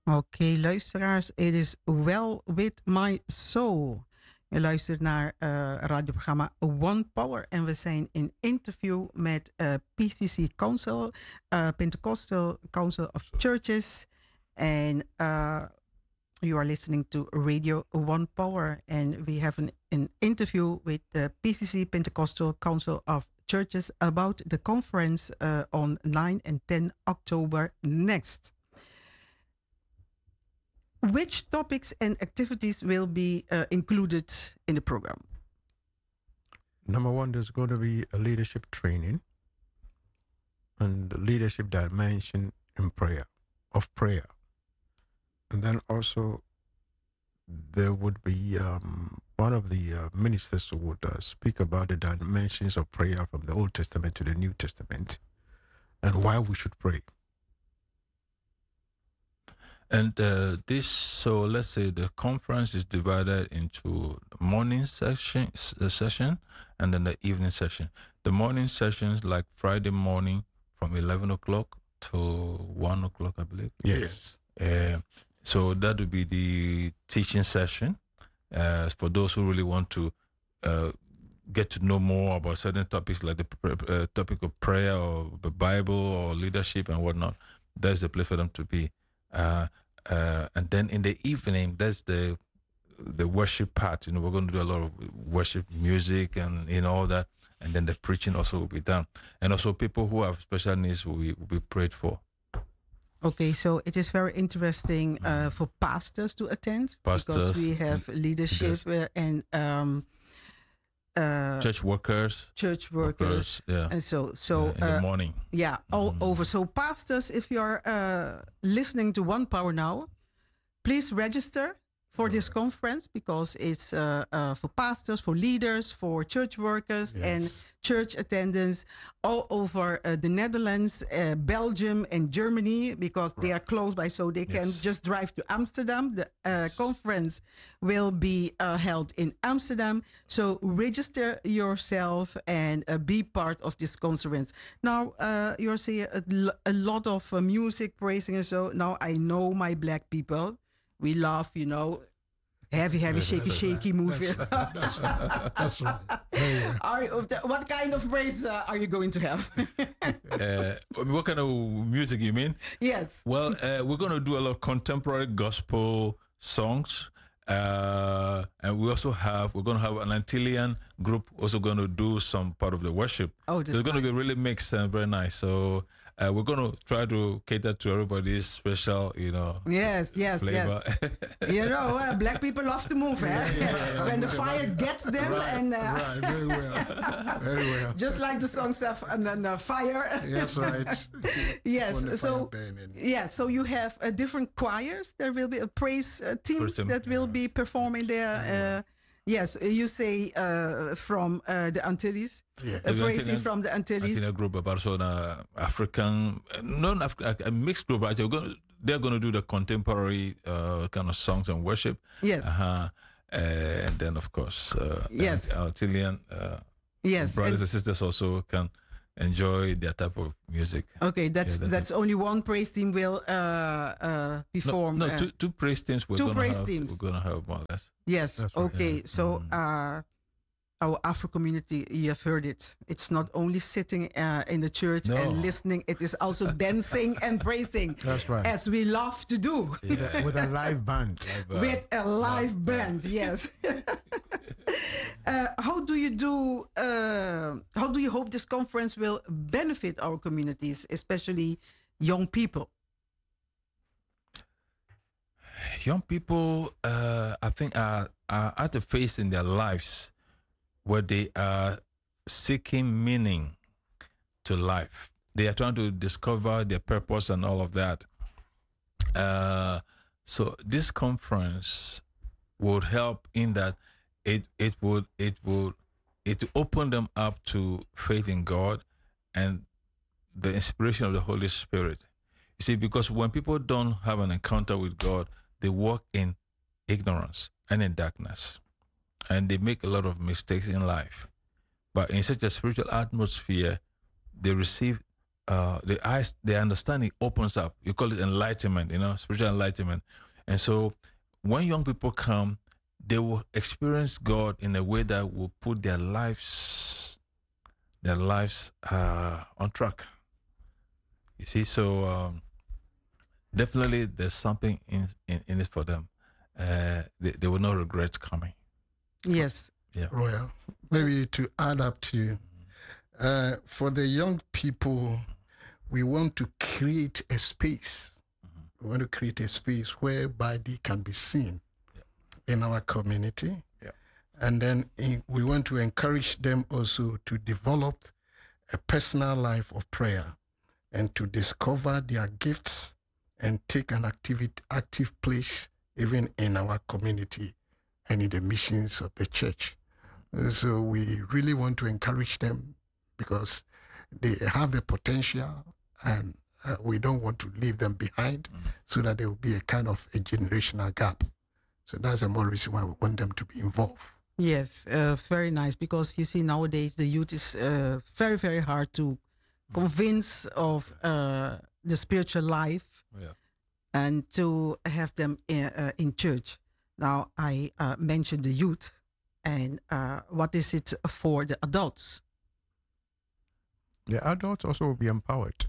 Oké, luisteraars, it is well with my soul. Je luistert naar radioprogramma One Power en we zijn in interview met PCC Council, Pentecostal Council of Churches. And you are listening to Radio One Power and we have an interview with the PCC Pentecostal Council of Churches about the conference on 9 and 10 October next. Which topics and activities will be included in the program? Number one, there's going to be a leadership training and the leadership dimension in prayer. And then also there would be one of the ministers who would speak about the dimensions of prayer from the Old Testament to the New Testament and why we should pray. And so let's say the conference is divided into the morning session and then the evening session. The morning sessions like Friday morning from 11 o'clock to 1 o'clock, I believe. Yes. So that would be the teaching session for those who really want to get to know more about certain topics like the topic of prayer or the Bible or leadership and whatnot. That's the place for them to be. And then in the evening, that's the worship part. We're going to do a lot of worship music and all that. And then the preaching also will be done. And also people who have special needs will be prayed for. Okay, so it is very interesting for pastors to attend because we have leadership and church workers, yeah, and so in the morning, all over. So pastors, if you are listening to One Power now, please register for this conference because it's for pastors, for leaders, for church workers, and church attendants all over the Netherlands, Belgium, and Germany because they are close by, so they can just drive to Amsterdam. The conference will be held in Amsterdam, so register yourself and be part of this conference. Now, you're saying a lot of music, praising, and so now I know my black people. We love, heavy, shaky movie. That's right. What kind of praise are you going to have? What kind of music you mean? Yes. Well, we're going to do a lot of contemporary gospel songs. And we're going to have an Antillean group also going to do some part of the worship. Oh, so it's going to be really mixed and very nice. So we're going to try to cater to everybody's special, Yes. flavor. Yes. Black people love to move, when the fire gets them. Right, and right, very well. Just like the songs have fire. Yes, right. Yes. So you have different choirs. There will be a praise teams that will be performing there. Yes, you say from the Antilles. Yeah. A praise team from the Antilles. Antilles group, but also an African, a mixed group. Right? They're going to do the contemporary kind of songs and worship. Yes. And then, of course, yes. Antillian brothers and sisters also can enjoy that type of music. Okay, that's only one praise team will perform. No, two praise teams. We're going to have more or less. Yes. That's okay. Right. So our Afro community, you have heard it. It's not only sitting in the church and listening. It is also dancing and praising. That's right. As we love to do. Yeah, with a live band. With a live band, yes. How do you hope this conference will benefit our communities, especially young people? Young people, I think, are at a phase in their lives where they are seeking meaning to life. They are trying to discover their purpose and all of that. So this conference would help in that it would open them up to faith in God and the inspiration of the Holy Spirit. You see, because when people don't have an encounter with God, they walk in ignorance and in darkness, and they make a lot of mistakes in life. But in such a spiritual atmosphere, they receive the eyes, the understanding opens up. You call it enlightenment, spiritual enlightenment. And so when young people come, they will experience God in a way that will put their lives on track. You see, so definitely there's something in it for them. They will not regret coming. Yes. Yeah. Well, maybe to add up to, for the young people, we want to create a space. We want to create a space whereby they can be seen in our community. Yeah. And then we want to encourage them also to develop a personal life of prayer and to discover their gifts and take an active place even in our community and in the missions of the church. So we really want to encourage them because they have the potential, and we don't want to leave them behind so that there will be a kind of a generational gap. So that's the more reason why we want them to be involved. Yes, very nice, because you see nowadays the youth is very, very hard to convince of the spiritual life and to have them in church. Now, I mentioned the youth, and what is it for the adults? The adults also will be empowered.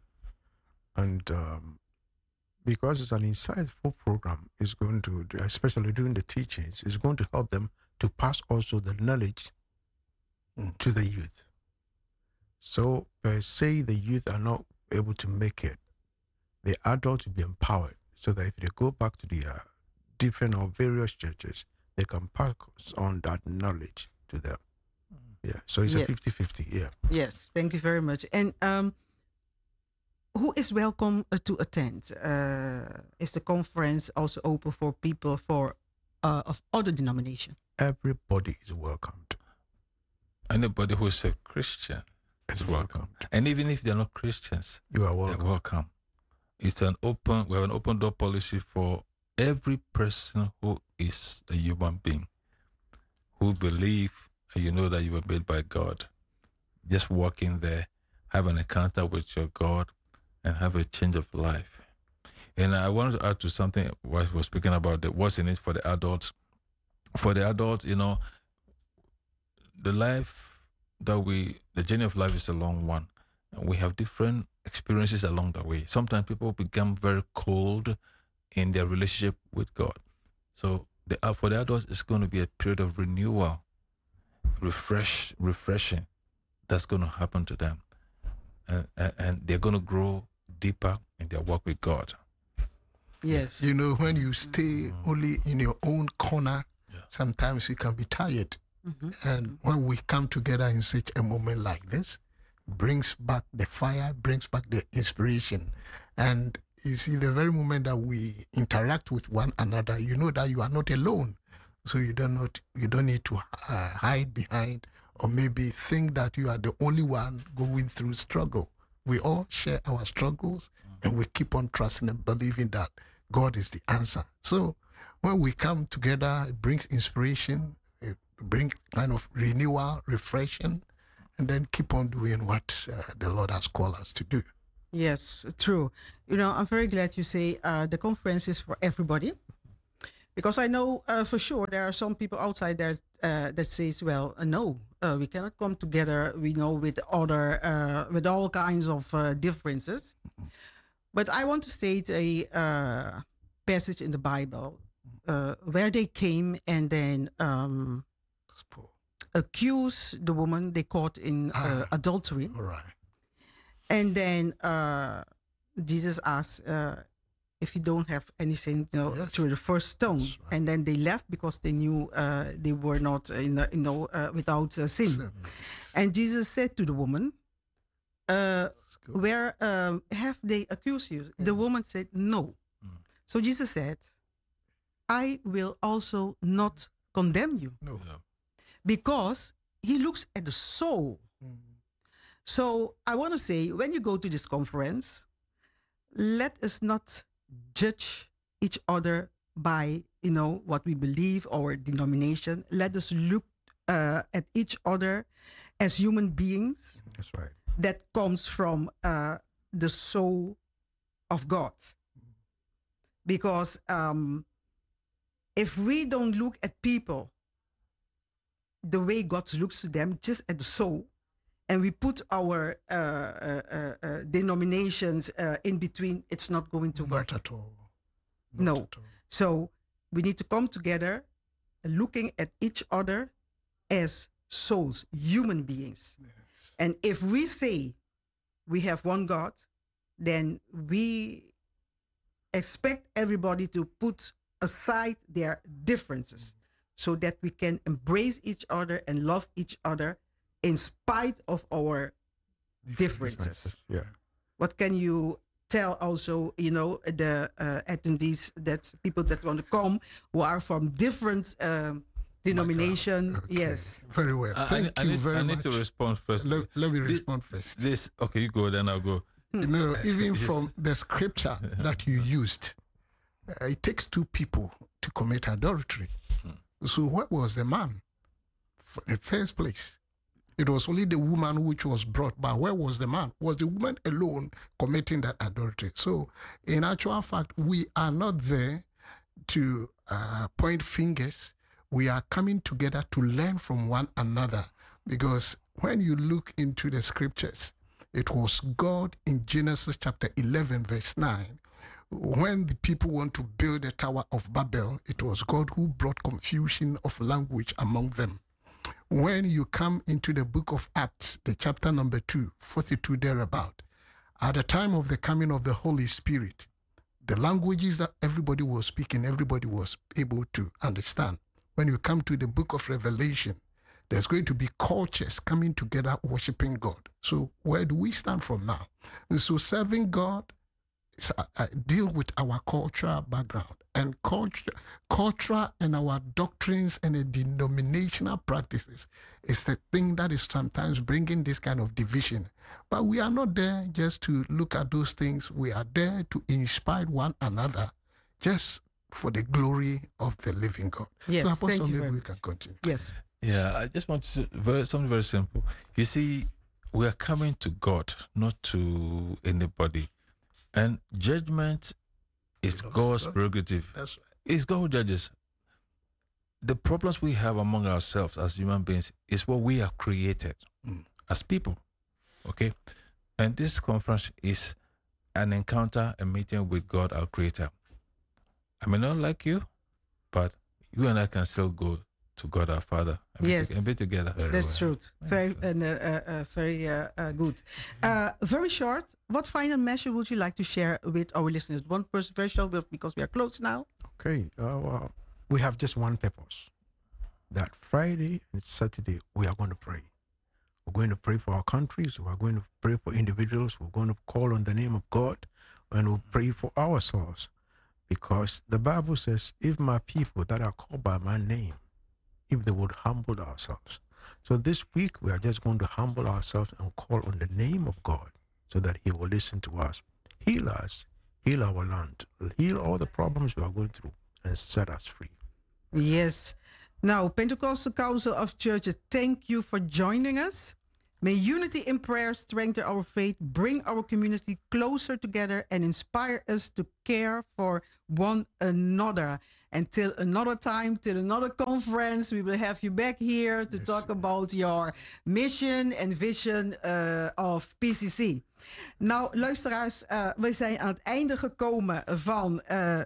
And because it's an insightful program, it's going to, especially during the teachings, it's going to help them to pass also the knowledge to the youth. So per se, the youth are not able to make it. The adults will be empowered so that if they go back to the different or various churches, they can pass on that knowledge to them. Yeah, so it's a 50-50, yeah. Yes, thank you very much. And who is welcome to attend? Is the conference also open for people of other denomination? Everybody is welcomed. Anybody who is a Christian is welcome. And even if they're not Christians, you are welcome. They're welcome. It's we have an open door policy for every person who is a human being, who believe and you know that you were made by God. Just walk in there, have an encounter with your God, and have a change of life. And I wanted to add to something what we were speaking about, what's in it for the adults. For the adults, the journey of life is a long one. And we have different experiences along the way. Sometimes people become very cold in their relationship with God. So for the adults, it's going to be a period of renewal, refreshing that's going to happen to them. And they're going to grow deeper in their work with God. Yes. You know, when you stay only in your own corner, sometimes you can be tired. And when we come together in such a moment like this, brings back the fire, brings back the inspiration. And you see, the very moment that we interact with one another, you know that you are not alone. So you don't need to hide behind or maybe think that you are the only one going through struggle. We all share our struggles, and we keep on trusting and believing that God is the answer. So when we come together, it brings inspiration, it brings kind of renewal, refreshing, and then keep on doing what the Lord has called us to do. Yes, true. I'm very glad you say the conference is for everybody. Because I know for sure there are some people outside there that says, well, no, we cannot come together, with all kinds of differences. But I want to state a passage in the Bible where they came and then accused the woman they caught in adultery. All right. And then Jesus asked, if you don't have anything, through the first stone. Right. And then they left because they knew they were not, without sin. And Jesus said to the woman, where have they accused you? The woman said, no. So Jesus said, I will also not condemn you. No. Because he looks at the soul. So I want to say, when you go to this conference, let us not judge each other by, what we believe, our denomination. Let us look at each other as human beings. That's right. That comes from a the soul of God. Because if we don't look at people the way God looks to them, just at the soul, and we put our denominations in between, it's not going to work. Not at all. No. Not at all. So we need to come together looking at each other as souls, human beings. Yes. And if we say we have one God, then we expect everybody to put aside their differences so that we can embrace each other and love each other in spite of our differences. Yeah. What can you tell also, the attendees, that people that want to come who are from different denomination? Okay. Yes. Very well. Thank you very much. I need to respond first. Let me respond first. Okay, you go, then I'll go. Even from the scripture that you used, it takes two people to commit adultery. So where was the man? In the first place, it was only the woman which was brought, but where was the man? Was the woman alone committing that adultery? So in actual fact, we are not there to point fingers. We are coming together to learn from one another, because when you look into the scriptures, it was God in Genesis chapter 11 verse 9. When the people want to build the Tower of Babel, it was God who brought confusion of language among them. When you come into the book of Acts, the chapter number 2, 42 thereabout, at the time of the coming of the Holy Spirit, the languages that everybody was speaking, everybody was able to understand. When you come to the book of Revelation, there's going to be cultures coming together worshiping God. So where do we stand from now? And so serving God is, deal with our cultural background, and culture and our doctrines and the denominational practices is the thing that is sometimes bringing this kind of division. But we are not there just to look at those things. We are there to inspire one another just for the glory of the living God. Yes, so Apostle, thank you maybe very we much. can continue. Yes. Yeah, I just want to say something very simple. You see, we are coming to God, not to anybody. And judgment is God's prerogative. That's right. It's God who judges. The problems we have among ourselves as human beings is what we have created as people. Okay? And this conference is an encounter, a meeting with God, our Creator. I may not like you, but you and I can still go to God our Father and be together. That's true. Very good. Very short. What final message would you like to share with our listeners? One person, very short, because we are close now. Okay. We have just one purpose. That Friday and Saturday we are going to pray. We're going to pray for our countries. We're going to pray for individuals. We're going to call on the name of God, and we'll pray for ourselves. Because the Bible says, if my people that are called by my name, if they would humble ourselves. So this week, we are just going to humble ourselves and call on the name of God so that he will listen to us, heal our land, heal all the problems we are going through, and set us free. Yes. Now, Pentecostal Council of Churches, thank you for joining us. May unity in prayer strengthen our faith, bring our community closer together, and inspire us to care for one another. Until another time, till another conference, we will have you back here to talk about your mission and vision of PCC. Nou, luisteraars, we zijn aan het einde gekomen van...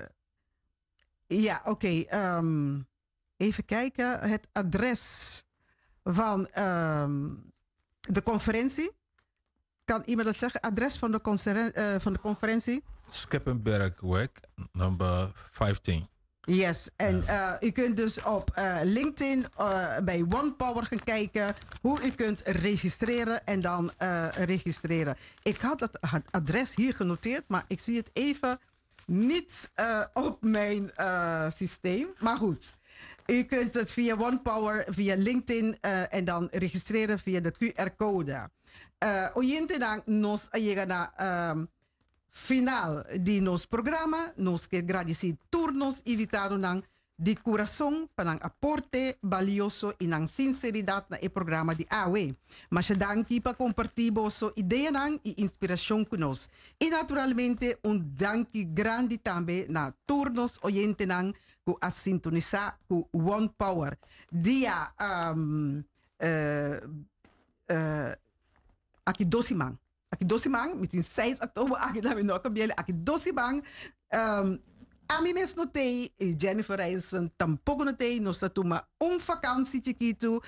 even kijken. Het adres van de conferentie. Kan iemand dat zeggen? Adres van de conferentie? Skippenbergweg, number 15. Yes, en u kunt dus op LinkedIn bij OnePower gaan kijken hoe u kunt registreren en dan registreren. Ik had het adres hier genoteerd, maar ik zie het even niet op mijn systeem. Maar goed, u kunt het via OnePower, via LinkedIn en dan registreren via de QR-code. Oyente dan nos llega na final de nos programa, nos que agradecer todos invitados di corazón panang aporte valioso inang sinceridad na e programa di AWE. Mas danki pa compartibo so ideia nang e inspiração kunos. E naturalmente danki grande tambe na turnos oyente nang ku a sintonizar ku One Power. Dia aqui dosimang. Aqui dosimang, metin 6 oktober, aqui namin no kabiel, aqui dosimang. A mim mesmo notei, Jennifer Reisen tampouco notei, nós estamos vakantie chiquito,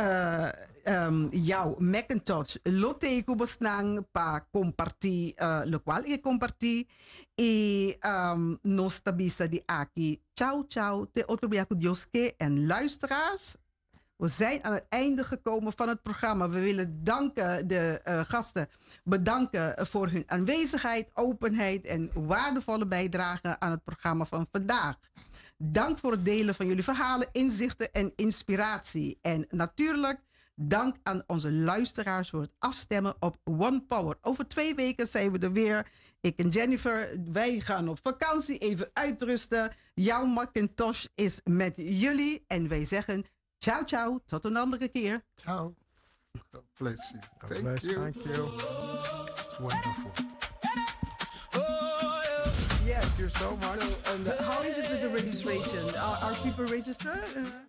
jou Macintosh, lotei que você não para compartilhar, lo qual eu compartilhei, e nós estamos de aqui. Ciao, ciao, te outro dia com Deus que en luisteraars. We zijn aan het einde gekomen van het programma. We willen danken de gasten bedanken voor hun aanwezigheid, openheid en waardevolle bijdrage aan het programma van vandaag. Dank voor het delen van jullie verhalen, inzichten en inspiratie. En natuurlijk dank aan onze luisteraars voor het afstemmen op One Power. Over 2 weken zijn we er weer. Ik en Jennifer, wij gaan op vakantie, even uitrusten. Jouw Macintosh is met jullie en wij zeggen ciao, ciao. Tot een andere keer. Ciao. God bless you. God bless. Thank you. It's wonderful. Yes. Thank you so much. So, and how is it with the registration? Are people registered?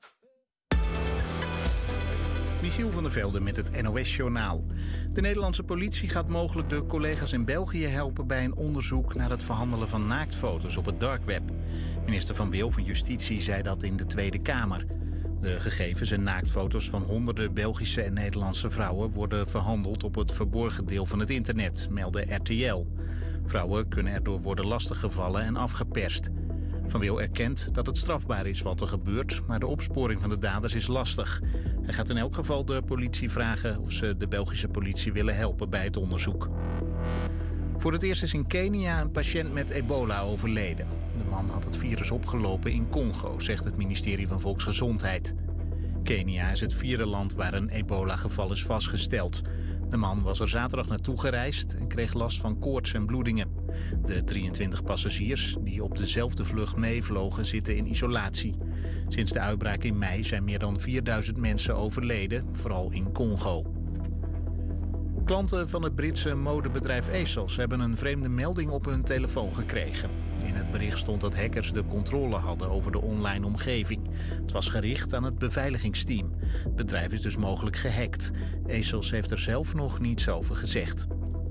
Michiel van der Velde met het NOS-journaal. De Nederlandse politie gaat mogelijk de collega's in België helpen bij een onderzoek naar het verhandelen van naaktfoto's op het dark web. Minister Van Wil van Justitie zei dat in de Tweede Kamer. De gegevens en naaktfoto's van honderden Belgische en Nederlandse vrouwen worden verhandeld op het verborgen deel van het internet, meldde RTL. Vrouwen kunnen erdoor worden lastiggevallen en afgeperst. Van Wil erkent dat het strafbaar is wat er gebeurt, maar de opsporing van de daders is lastig. Hij gaat in elk geval de politie vragen of ze de Belgische politie willen helpen bij het onderzoek. Voor het eerst is in Kenia een patiënt met ebola overleden. De man had het virus opgelopen in Congo, zegt het ministerie van Volksgezondheid. Kenia is het 4e land waar een ebola-geval is vastgesteld. De man was er zaterdag naartoe gereisd en kreeg last van koorts en bloedingen. De 23 passagiers die op dezelfde vlucht meevlogen zitten in isolatie. Sinds de uitbraak in mei zijn meer dan 4000 mensen overleden, vooral in Congo. Klanten van het Britse modebedrijf ASOS hebben een vreemde melding op hun telefoon gekregen. In het bericht stond dat hackers de controle hadden over de online omgeving. Het was gericht aan het beveiligingsteam. Het bedrijf is dus mogelijk gehackt. ASOS heeft er zelf nog niets over gezegd.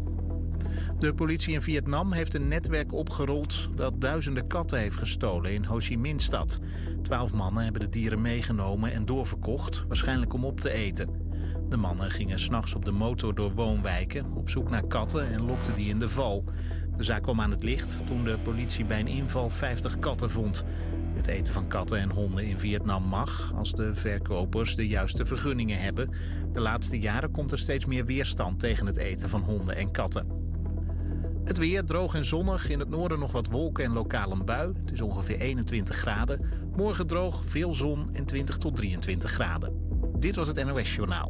De politie in Vietnam heeft een netwerk opgerold dat duizenden katten heeft gestolen in Ho Chi Minh-stad. 12 mannen hebben de dieren meegenomen en doorverkocht, waarschijnlijk om op te eten. De mannen gingen 's nachts op de motor door woonwijken op zoek naar katten en lokten die in de val. De zaak kwam aan het licht toen de politie bij een inval 50 katten vond. Het eten van katten en honden in Vietnam mag als de verkopers de juiste vergunningen hebben. De laatste jaren komt er steeds meer weerstand tegen het eten van honden en katten. Het weer droog en zonnig. In het noorden nog wat wolken en lokaal een bui. Het is ongeveer 21 graden. Morgen droog, veel zon en 20 tot 23 graden. Dit was het NOS-journaal.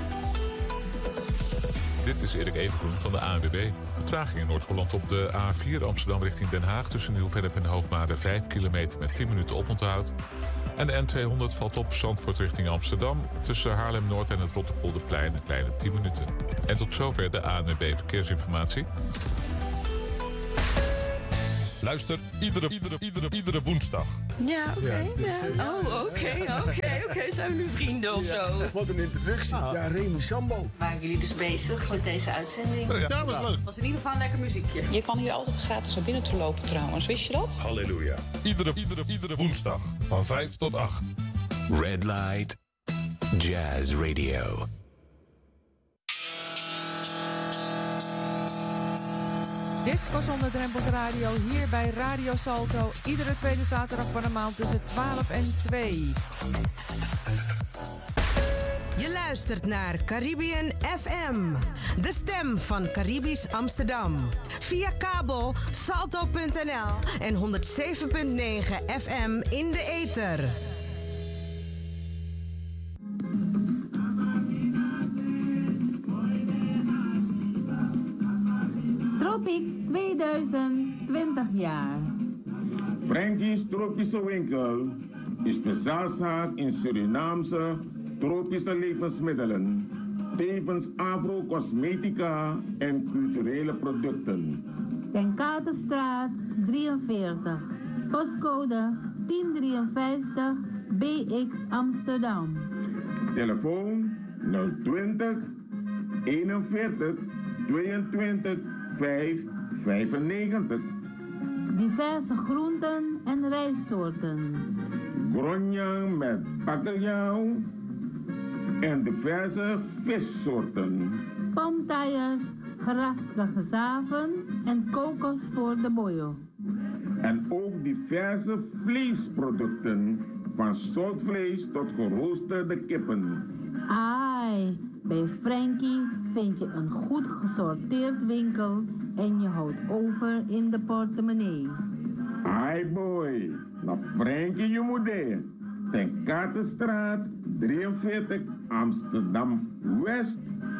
Dit is Erik Evengroen van de ANWB. Vertraging in Noord-Holland op de A4 Amsterdam richting Den Haag... tussen Nieuw-Vennep en Hoogmade 5 kilometer met 10 minuten oponthoud. En de N200 valt op Zandvoort richting Amsterdam... tussen Haarlem-Noord en het Rotterpolderplein een kleine 10 minuten. En tot zover de ANWB Verkeersinformatie. Luister iedere woensdag. Ja, oké. Oh, oké. Zijn we nu vrienden of zo? Wat een introductie. Ja, Remy Sambo. Waren jullie dus bezig met deze uitzending? Ja, dat was leuk. Het was in ieder geval een lekker muziekje. Je kan hier altijd gratis naar binnen te lopen trouwens. Wist je dat? Halleluja. Iedere woensdag van 5 tot 8. Red Light Jazz Radio. Disco zonder drempels radio hier bij Radio Salto. Iedere tweede zaterdag van de maand tussen 12 en 2. Je luistert naar Caribbean FM. De stem van Caribisch Amsterdam. Via kabel salto.nl en 107.9 FM in de ether. Tropic 2020 jaar. Frankie's Tropische Winkel is speciaalzaak in Surinaamse tropische levensmiddelen, tevens agro-cosmetica en culturele producten. Ten Katerstraat 43, postcode 1053 BX Amsterdam. Telefoon 020 41 22 595. Diverse groenten en rijstsoorten. Gronjang met bakkeljauw en diverse vissoorten. Pomtijers, gerachtige zaven en kokos voor de boyo. En ook diverse vleesproducten, van zoutvlees tot geroosterde kippen. Ai, bij Frankie vind je een goed gesorteerd winkel en je houdt over in de portemonnee. Ai boy, naar Frankie je moet ten Katerstraat 43 Amsterdam West